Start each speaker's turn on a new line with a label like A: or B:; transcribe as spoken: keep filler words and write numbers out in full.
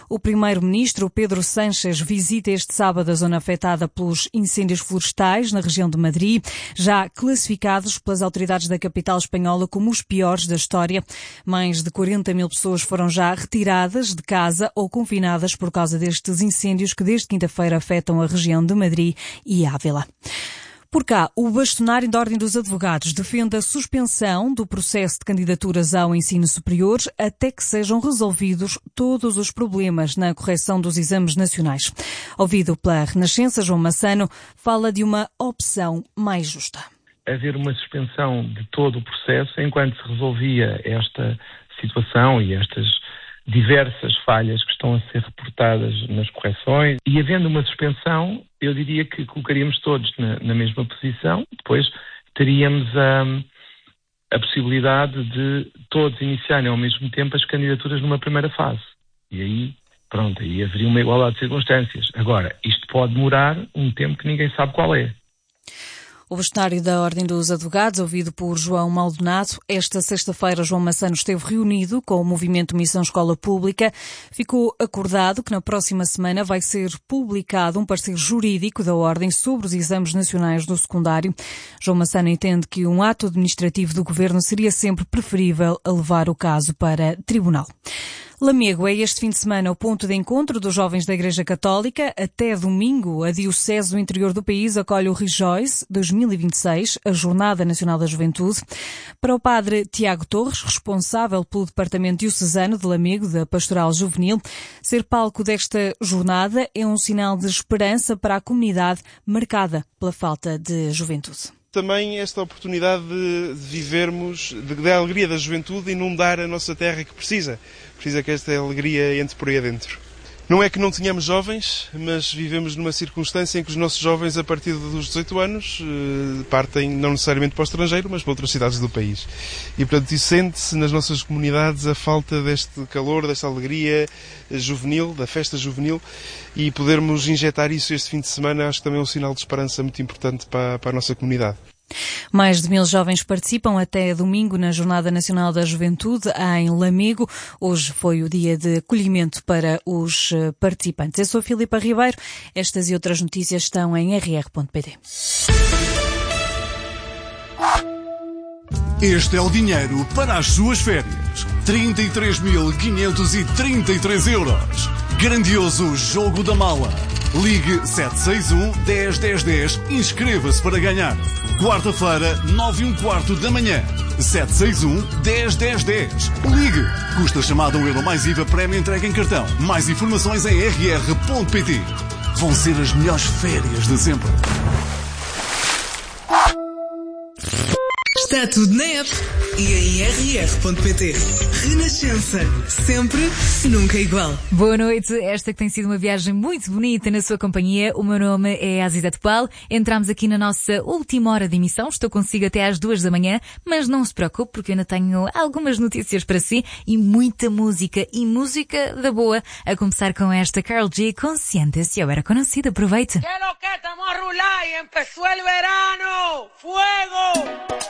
A: O primeiro-ministro Pedro Sánchez visita este sábado a zona afetada pelos incêndios florestais na região de Madrid, já classificados pelas autoridades da capital espanhola como os piores da história. Mais de quarenta mil pessoas foram já retiradas de casa ou confinadas por causa destes incêndios que desde quinta-feira afetam a região de Madrid e Ávila. Por cá, o bastonário da Ordem dos Advogados defende a suspensão do processo de candidaturas ao ensino superior até que sejam resolvidos todos os problemas na correção dos exames nacionais. Ouvido pela Renascença, João Massano fala de uma opção mais justa.
B: Haver uma suspensão de todo o processo enquanto se resolvia esta situação e estas diversas falhas que estão a ser reportadas nas correções, e havendo uma suspensão, eu diria que colocaríamos todos na, na mesma posição. Depois teríamos a, a possibilidade de todos iniciarem ao mesmo tempo as candidaturas numa primeira fase. E aí, pronto, aí haveria uma igualdade de circunstâncias. Agora, isto pode demorar um tempo que ninguém sabe qual é.
A: O bastonário da Ordem dos Advogados, ouvido por João Maldonado, esta sexta-feira João Massano esteve reunido com o movimento Missão Escola Pública. Ficou acordado que na próxima semana vai ser publicado um parecer jurídico da Ordem sobre os exames nacionais do secundário. João Massano entende que um ato administrativo do Governo seria sempre preferível a levar o caso para tribunal. Lamego é este fim de semana o ponto de encontro dos jovens da Igreja Católica. Até domingo, a Diocese do interior do país acolhe o Rejoice dois mil e vinte e seis, a Jornada Nacional da Juventude. Para o padre Tiago Torres, responsável pelo Departamento Diocesano de Lamego da Pastoral Juvenil, ser palco desta jornada é um sinal de esperança para a comunidade marcada pela falta de juventude.
C: Também esta oportunidade de vivermos, de dar a alegria da juventude e inundar a nossa terra que precisa. Precisa que esta alegria entre por aí adentro. Não é que não tenhamos jovens, mas vivemos numa circunstância em que os nossos jovens, a partir dos dezoito anos, partem não necessariamente para o estrangeiro, mas para outras cidades do país. E, portanto, sente-se nas nossas comunidades a falta deste calor, desta alegria juvenil, da festa juvenil, e podermos injetar isso este fim de semana, acho que também é um sinal de esperança muito importante para, para a nossa comunidade.
A: Mais de mil jovens participam até domingo na Jornada Nacional da Juventude em Lamego. Hoje foi o dia de acolhimento para os participantes. Eu sou a Filipa Ribeiro. Estas e outras notícias estão em r r ponto p t.
D: Este é o dinheiro para as suas férias. trinta e três mil quinhentos e trinta e três euros. Grandioso jogo da mala. Ligue sete seis um, dez, dez, dez e inscreva-se para ganhar. Quarta-feira, nove e um quarto da manhã. sete seis um, dez, dez, dez. Ligue. Custa chamada um euro mais I V A, prémio entregue em cartão. Mais informações em r r ponto p t. Vão ser as melhores férias de sempre.
E: Está tudo na app e em r r ponto p t. Renascença. Sempre, nunca igual.
F: Boa noite. Esta que tem sido uma viagem muito bonita na sua companhia. O meu nome é Aziza Topal. Entramos aqui na nossa última hora de emissão. Estou consigo até às duas da manhã, mas não se preocupe porque eu ainda tenho algumas notícias para si e muita música. E música da boa. A começar com esta Karol G, Consciente. Se eu era conhecida, aproveite.
G: Que lo que estamos a rular y empezó el verano. Fuego.